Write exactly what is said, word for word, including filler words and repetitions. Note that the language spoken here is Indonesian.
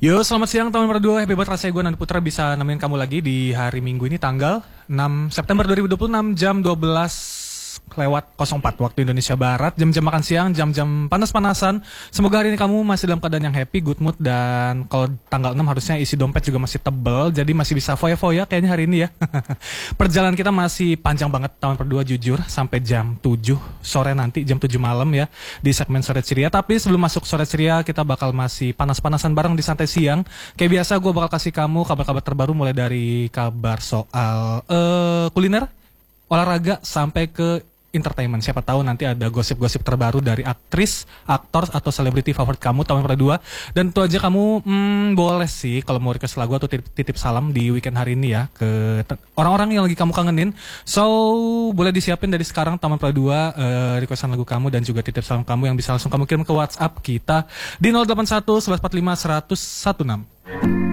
Yo, selamat siang teman berdua. Happy banget rasanya gue Nanda Putra bisa nemenin kamu lagi di hari Minggu ini tanggal enam September dua ribu dua puluh enam jam dua belas lewat nol empat waktu Indonesia Barat, jam-jam makan siang, jam-jam panas-panasan. Semoga hari ini kamu masih dalam keadaan yang happy, good mood, dan kalau tanggal enam harusnya isi dompet juga masih tebel, jadi masih bisa foya-foya kayaknya hari ini ya. Perjalanan kita masih panjang banget teman berdua, jujur, sampai jam tujuh sore nanti, jam tujuh malam ya, di segmen Sore Ceria. Tapi sebelum masuk Sore Ceria, kita bakal masih panas-panasan bareng di Santai Siang. Kayak biasa gue bakal kasih kamu kabar-kabar terbaru, mulai dari kabar soal uh, kuliner, olahraga, sampai ke entertainment. Siapa tahu nanti ada gosip-gosip terbaru dari aktris, aktor, atau selebriti favorit kamu tahun berdua. Dan itu aja kamu hmm, boleh sih kalau mau request lagu atau titip, titip salam di weekend hari ini ya ke orang-orang yang lagi kamu kangenin. So boleh disiapin dari sekarang Taman Pradua uh, requestan lagu kamu dan juga titip salam kamu yang bisa langsung kamu kirim ke WhatsApp kita di nol delapan satu satu satu empat lima satu nol satu enam.